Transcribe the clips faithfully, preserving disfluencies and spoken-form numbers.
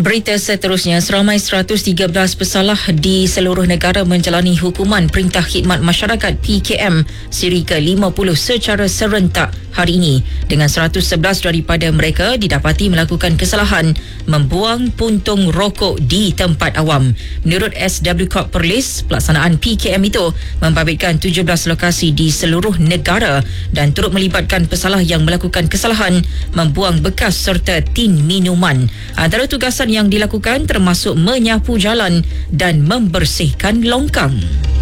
Berita seterusnya, seramai seratus tiga belas pesalah di seluruh negara menjalani hukuman Perintah Khidmat Masyarakat P K M siri ke lima puluh secara serentak hari ini, dengan seratus sebelas daripada mereka didapati melakukan kesalahan membuang puntung rokok di tempat awam. Menurut S W Corp Perlis, pelaksanaan P K M itu membabitkan tujuh belas lokasi di seluruh negara dan turut melibatkan pesalah yang melakukan kesalahan membuang bekas serta tin minuman. Antara tugasan yang dilakukan termasuk menyapu jalan dan membersihkan longkang.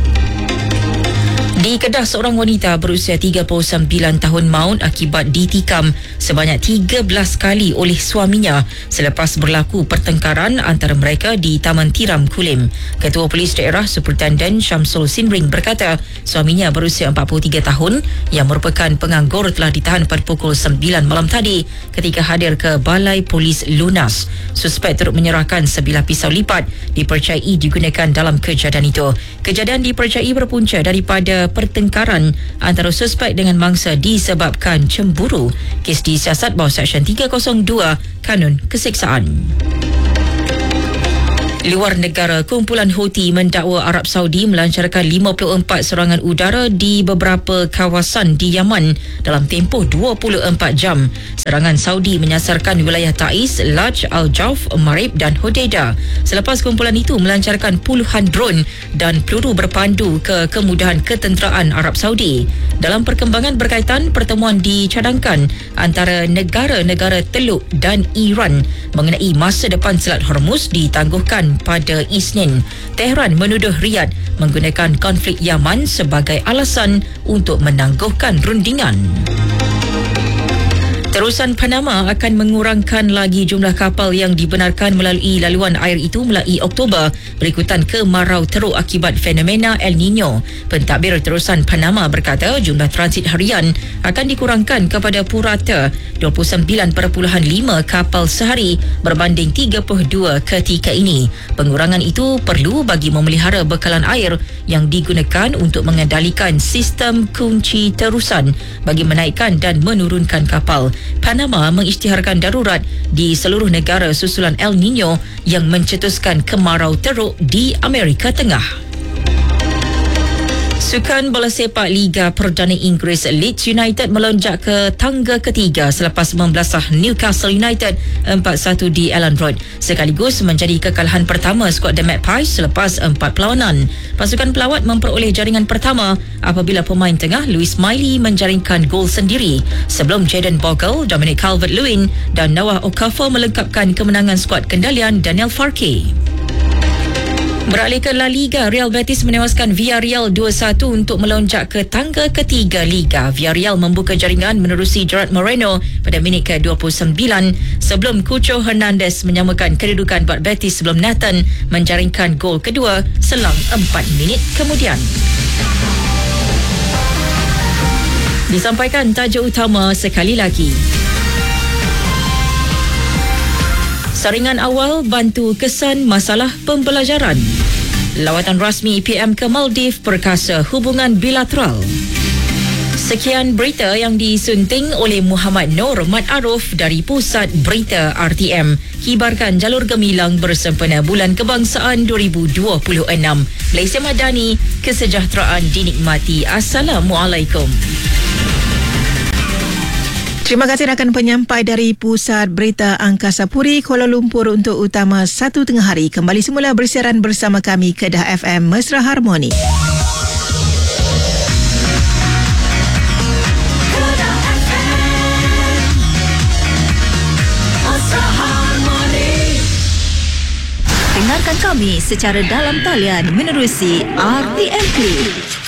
Di Kedah, seorang wanita berusia tiga puluh sembilan tahun maut akibat ditikam sebanyak tiga belas kali oleh suaminya selepas berlaku pertengkaran antara mereka di Taman Tiram Kulim. Ketua Polis Daerah Superintendent Syamsul Sinring berkata suaminya berusia empat puluh tiga tahun yang merupakan penganggur telah ditahan pada pukul sembilan malam tadi ketika hadir ke Balai Polis Lunas. Suspek turut menyerahkan sebilah pisau lipat dipercayai digunakan dalam kejadian itu. Kejadian dipercayai berpunca daripada pertengkaran antara suspek dengan mangsa disebabkan cemburu. Kes disiasat bawah Seksyen tiga kosong dua Kanun Keseksaan. Luar negara, kumpulan Houthi mendakwa Arab Saudi melancarkan lima puluh empat serangan udara di beberapa kawasan di Yaman dalam tempoh dua puluh empat jam. Serangan Saudi menyasarkan wilayah Taiz, Laj, Al-Jauf, Marib dan Hodeidah. Selepas kumpulan itu melancarkan puluhan drone dan peluru berpandu ke kemudahan ketenteraan Arab Saudi. Dalam perkembangan berkaitan, pertemuan dicadangkan antara negara-negara Teluk dan Iran mengenai masa depan Selat Hormuz ditangguhkan pada Isnin. Tehran menuduh Riyadh menggunakan konflik Yaman sebagai alasan untuk menangguhkan rundingan. Terusan Panama akan mengurangkan lagi jumlah kapal yang dibenarkan melalui laluan air itu melalui Oktober berikutan kemarau teruk akibat fenomena El Nino. Pentadbir Terusan Panama berkata jumlah transit harian akan dikurangkan kepada purata dua puluh sembilan perpuluhan lima kapal sehari berbanding tiga puluh dua ketika ini. Pengurangan itu perlu bagi memelihara bekalan air yang digunakan untuk mengendalikan sistem kunci terusan bagi menaikkan dan menurunkan kapal. Panama mengisytiharkan darurat di seluruh negara susulan El Nino yang mencetuskan kemarau teruk di Amerika Tengah. Sukan bola sepak Liga Perdana Inggeris, Leeds United melonjak ke tangga ketiga selepas membelasah Newcastle United empat satu di Elland Road, sekaligus menjadi kekalahan pertama skuad The Magpies selepas empat perlawanan. Pasukan pelawat memperoleh jaringan pertama apabila pemain tengah Lewis Miley menjaringkan gol sendiri sebelum Jadon Bogle, Dominic Calvert-Lewin dan Noah Okafor melengkapkan kemenangan skuad kendalian Daniel Farke. Beralih ke La Liga, Real Betis menewaskan Villarreal dua satu untuk melonjak ke tangga ketiga Liga. Villarreal membuka jaringan menerusi Gerard Moreno pada minit ke dua puluh sembilan sebelum Cucho Hernandez menyamakan kedudukan buat Betis sebelum Nathan menjaringkan gol kedua selang empat minit kemudian. Disampaikan tajuk utama sekali lagi. Saringan awal bantu kesan masalah pembelajaran. Lawatan rasmi P M ke Maldives perkasa hubungan bilateral. Sekian berita yang disunting oleh Muhammad Noor Mat Aruf dari Pusat Berita R T M. Kibarkan jalur gemilang bersempena Bulan Kebangsaan dua ribu dua puluh enam. Malaysia Madani, kesejahteraan dinikmati. Assalamualaikum. Terima kasih rakan penyampai dari Pusat Berita Angkasa Puri, Kuala Lumpur untuk Utama satu Tengah Hari. Kembali semula bersiaran bersama kami Kedah F M Mesra Harmoni. Dengarkan kami secara dalam talian menerusi R T M Play.